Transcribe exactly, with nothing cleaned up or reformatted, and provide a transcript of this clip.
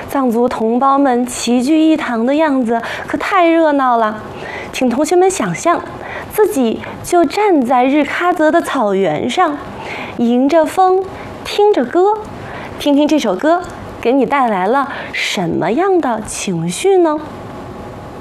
藏族同胞们齐聚一堂的样子可太热闹了。请同学们想象，自己就站在日喀则的草原上，迎着风，听着歌，听听这首歌给你带来了什么样的情绪呢？